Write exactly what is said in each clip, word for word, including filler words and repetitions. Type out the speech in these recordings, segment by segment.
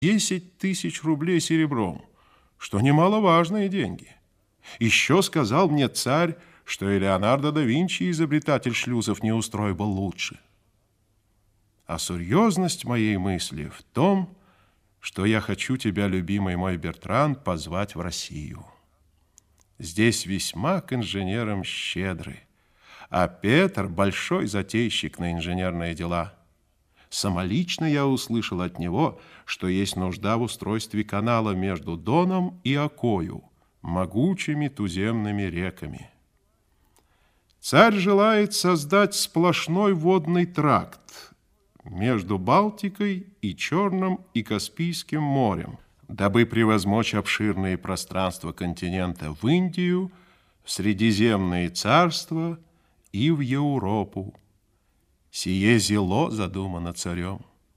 десять тысяч рублей серебром, что немаловажные деньги. Еще сказал мне царь, что и Леонардо да Винчи, изобретатель шлюзов, не устроил бы лучше. А серьезность моей мысли в том, что я хочу тебя, любимый мой Бертран, позвать в Россию. Здесь весьма к инженерам щедры, а Петр большой затейщик на инженерные дела. Самолично я услышал от него, что есть нужда в устройстве канала между Доном и Окою, могучими туземными реками. Царь желает создать сплошной водный тракт между Балтикой и Черным и Каспийским морем, дабы превозмочь обширные пространства континента в Индию, в Средиземные царства и в Европу. Сие зело задумано царем.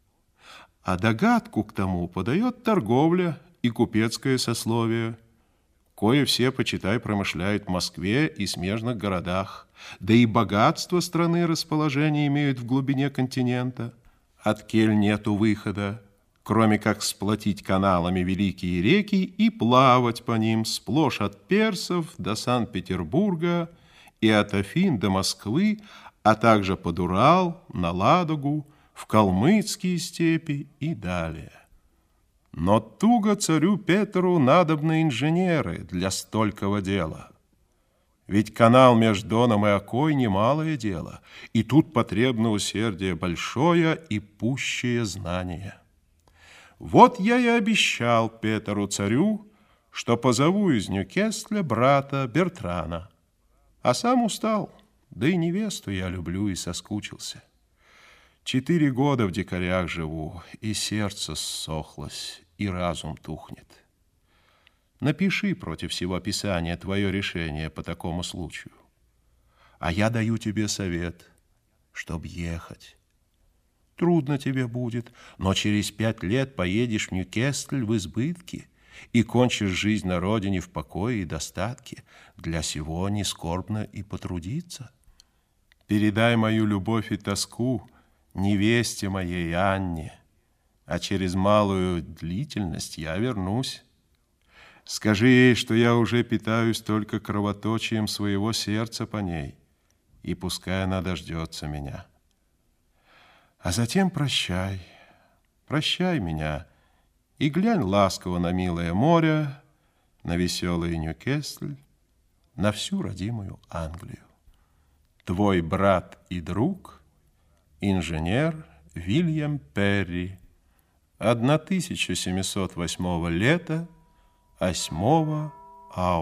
А догадку к тому подает торговля и купецкое сословие, кое все, почитай, промышляют в Москве и смежных городах, да и богатство страны расположение имеют в глубине континента, от кель нету выхода, кроме как сплотить каналами великие реки и плавать по ним сплошь от Персов до Санкт-Петербурга и от Афин до Москвы, а также под Урал, на Ладогу, в калмыцкие степи и далее. Но туго царю Петру надобны инженеры для столького дела. Ведь канал между Доном и Окой немалое дело, и тут потребно усердие большое и пущее знание. Вот я и обещал Петру царю, что позову из Ньюкесля брата Бертрана, а сам устал. Да и невесту я люблю и соскучился. Четыре года в дикарях живу, и сердце ссохлось, и разум тухнет. Напиши против всего Писания твое решение по такому случаю. А я даю тебе совет, чтоб ехать. Трудно тебе будет, но через пять лет поедешь в Ньюкесль в избытке и кончишь жизнь на родине в покое и достатке. Для сего не скорбно и потрудиться. Передай мою любовь и тоску невесте моей Анне, а через малую длительность я вернусь. Скажи ей, что я уже питаюсь только кровоточием своего сердца по ней, и пускай она дождется меня. А затем прощай, прощай меня, и глянь ласково на милое море, на веселый Ньюкесль, на всю родимую Англию. Твой брат и друг, инженер Вильям Перри, тысяча семьсот восьмого лета, восьмого августа.